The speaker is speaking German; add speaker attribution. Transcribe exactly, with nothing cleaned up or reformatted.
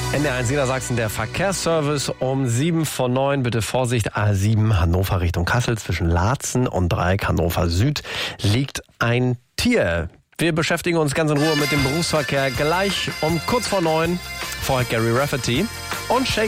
Speaker 1: N D R eins Niedersachsen, der Verkehrsservice um sieben vor neun. Bitte Vorsicht, A sieben Hannover Richtung Kassel zwischen Laatzen und Dreieck Hannover Süd liegt ein Tier. Wir beschäftigen uns ganz in Ruhe mit dem Berufsverkehr gleich um kurz vor neun. Vorher Gary Rafferty und Shake